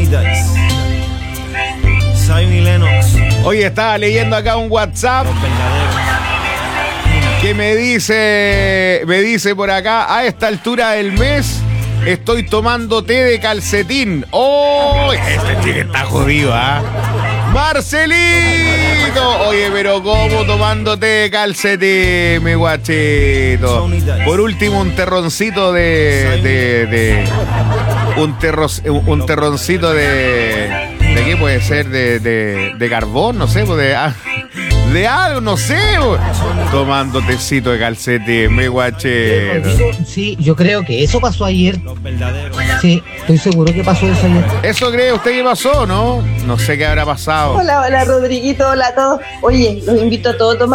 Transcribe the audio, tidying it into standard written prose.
Zion y Lennox. Oye, estaba leyendo acá un WhatsApp que me dice por acá, a esta altura del mes estoy tomando té de calcetín. ¡Oh! Este té que está jodido, ¿ah? ¡Marcelito! Oye, pero ¿cómo tomando té de calcetín, mi guachito? Por último, un terroncito un terroncito ¿de qué puede ser? De carbón, no sé, de algo, no sé. Tomando tecito de calcetín, mi guachito. Sí, yo creo que eso pasó ayer. Sí, estoy seguro que pasó eso ayer. ¿Eso cree usted que pasó, no? No sé qué habrá pasado. Hola, Rodriguito, hola a todos. Oye, los invito a todos a tomar